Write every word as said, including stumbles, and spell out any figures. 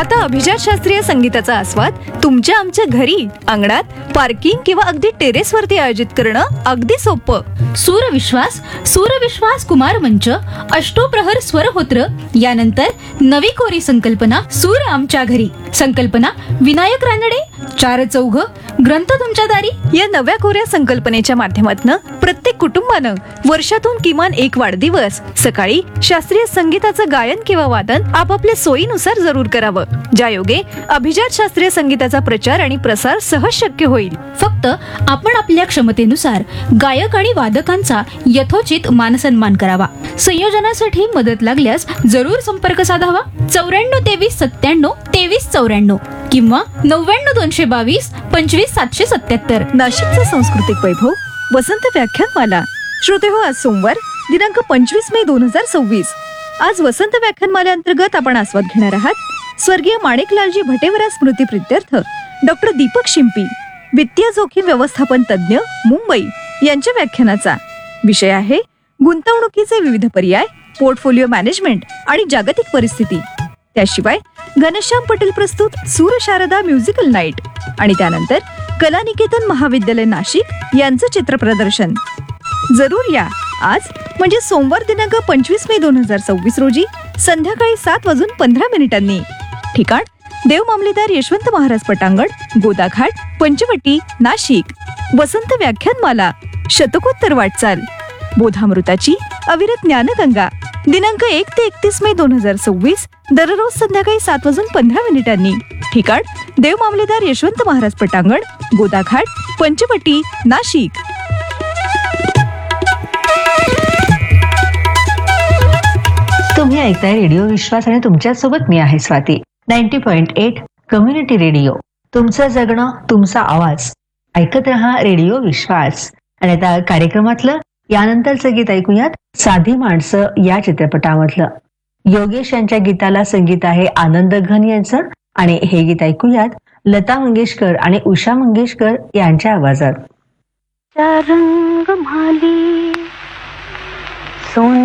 आता अभिजात शास्त्रीय संगीताचा आस्वाद तुमच्या आमच्या घरी, अंगणात, पार्किंग किंवा अगदी टेरेसवरती आयोजित करणं अगदी सोपं. सूरविश्वास सूरविश्वास कुमार मंच, अष्टोप्रहर स्वरहोत्र, यानंतर नवी कोरी संकल्पना सूर आमच्या घरी. संकल्पना विनायक रानडे, चार चौघ, ग्रंथ तुमच्या दारी. या नव्या कोऱ्या संकल्पनेच्या माध्यमातून प्रत्येक कुटुंबानं वर्षातून किमान एक वाढदिवस सकाळी शास्त्रीय संगीताचं गायन किंवा वादन आपापल्या सोयीनुसार जरूर करावं, ज्यायोगे अभिजात शास्त्रीय संगीताचा प्रचार आणि प्रसार सहज शक्य होईल. फक्त आपण आपल्या क्षमतेनुसार गायक आणि वादकांचा यथोचित मानसन्मान करावा. संयोजनासाठी मदत लागल्यास जरूर संपर्क साधावा. चौऱ्याण्णव तेवीस सत्त्याण्णव तेवीस चौऱ्याण्णव किंवा नव्याण्णव दोनशे बावीस पंचवीस सातशे सत्याहत्तर. नाशिकचा सांस्कृतिक वैभव वसंत व्याख्यानमाला. श्रोते हो, आज सोमवार दिनांक पंचवीस मे दोन हजार सव्वीस. आज वसंत व्याख्यानमालेअंतर्गत आपण आस्वाद घेणार आहात स्वर्गीय माणिकलालजी भटेवरा स्मृती प्रित्यर्थ डॉक्टर दीपक शिंपी, वित्तीय जोखीम व्यवस्थापन तज्ज्ञ, मुंबई, यांच्या व्याख्यानाचा. विषय आहे गुंतवणुकीचे विविध पर्याय, पोर्टफोलिओ मॅनेजमेंट आणि जागतिक परिस्थिती. त्याशिवाय घनश्याम पटेल प्रस्तुत सूर शारदा म्युझिकल नाईट आणि त्यानंतर कलानिकेतन महाविद्यालय नाशिक यांचं चित्र प्रदर्शन. जरूर या. आज म्हणजे सोमवार दिनांक पंचवीस मे दोन हजार सव्वीस रोजी संध्याकाळी सात वाजून पंधरा मिनिटांनी. ठिकाण देव मामलेदार यशवंत महाराज पटांगण, गोदाघाट, पंचवटी, नाशिक. वसंत व्याख्यानमाला, शतकोत्तर वाटचाल, बोधामृताची अविरत ज्ञानगंगा. दिनांक एक ते एकतीस मे दोन हजार सव्वीस, दररोज संध्याकाळी सात वाजून पंधरा मिनिटांनी. ठिकाण देव मामलेदार यशवंत महाराज पटांगण, गोदाघाट, पंचवटी, नाशिक. तुम्ही ऐकताय रेडिओ विश्वास आणि तुमच्यासोबत मी आहे Swati. Ninety point eight community radio, तुमचं जगणं तुमचा आवाज. ऐकत रहा रेडिओ विश्वास. आणि आता कार्यक्रमातलं यानंतरचं गीत ऐकूयात, साधी माणसं या चित्रपटामधलं. योगेश यांच्या गीताला संगीत आहे आनंद घन यांचं आणि हे गीत ऐकूयात लता मंगेशकर आणि उषा मंगेशकर यांच्या आवाजात. रंग माली सोन